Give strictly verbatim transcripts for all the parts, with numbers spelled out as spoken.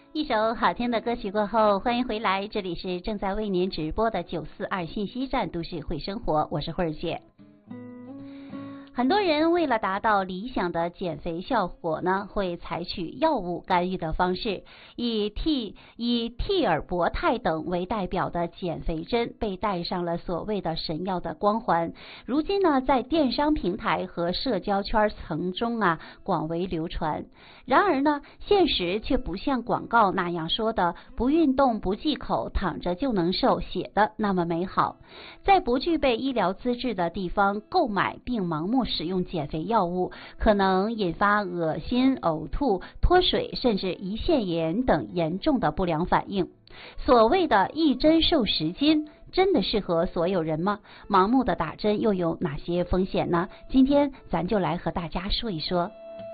一首好听的歌曲过后，欢迎回来，这里是正在为您直播的九四二信息站都市会生活，我是慧儿姐。很多人为了达到理想的减肥效果呢，会采取药物干预的方式，以替以替尔博肽等为代表的减肥针被戴上了所谓的神药的光环。如今呢，在电商平台和社交圈层中啊广为流传。然而呢，现实却不像广告那样说的不运动不忌口躺着就能瘦写的那么美好。在不具备医疗资质的地方购买并盲目使用减肥药物，可能引发恶心、呕吐、脱水，甚至胰腺炎等严重的不良反应。所谓的一针瘦十斤，真的适合所有人吗？盲目的打针又有哪些风险呢？今天咱就来和大家说一说。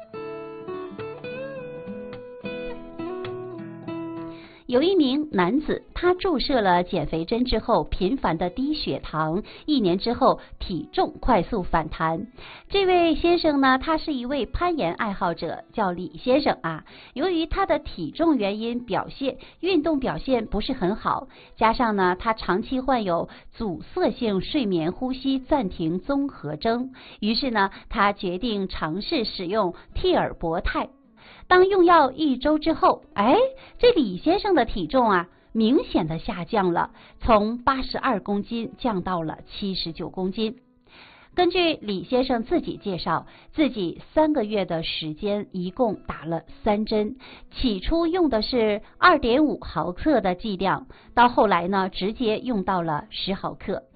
有一名男子，他注射了减肥针之后频繁的低血糖，一年之后体重快速反弹。这位先生呢，他是一位攀岩爱好者，叫李先生啊。由于他的体重原因表现运动表现不是很好，加上呢他长期患有阻塞性睡眠呼吸暂停综合征，于是呢他决定尝试使用替尔博肽。当用药一周之后，哎，这李先生的体重啊明显的下降了，从八十二公斤降到了七十九公斤。根据李先生自己介绍，自己三个月的时间一共打了三针，起初用的是 二点五毫克的剂量，到后来呢直接用到了十毫克。